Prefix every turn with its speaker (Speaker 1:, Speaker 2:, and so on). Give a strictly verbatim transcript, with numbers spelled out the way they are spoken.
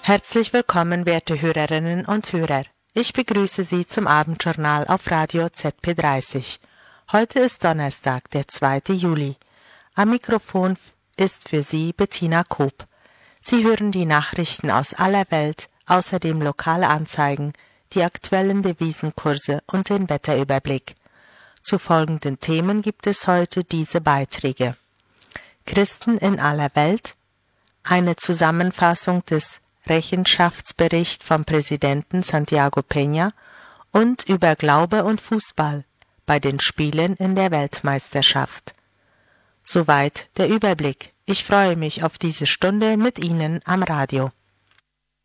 Speaker 1: Herzlich willkommen, werte Hörerinnen und Hörer. Ich begrüße Sie zum Abendjournal auf Radio Z P dreißig. Heute ist Donnerstag, der zweite Juli. Am Mikrofon ist für Sie Bettina Koop. Sie hören die Nachrichten aus aller Welt, außerdem lokale Anzeigen, die aktuellen Devisenkurse und den Wetterüberblick. Zu folgenden Themen gibt es heute diese Beiträge. Christen in aller Welt, eine Zusammenfassung des Rechenschaftsbericht vom Präsidenten Santiago Peña und über Glaube und Fußball bei den Spielen in der Weltmeisterschaft. Soweit der Überblick. Ich freue mich auf diese Stunde mit Ihnen am Radio.